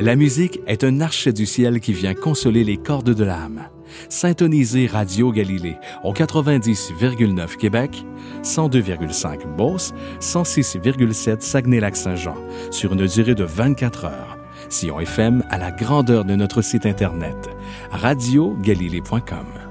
La musique est un archet du ciel qui vient consoler les cordes de l'âme. Syntonisez Radio Galilée au 90,9 Québec, 102,5 Beauce, 106,7 Saguenay-Lac-Saint-Jean, sur une durée de 24 heures. Sillon FM à la grandeur de notre site Internet, radiogalilée.com.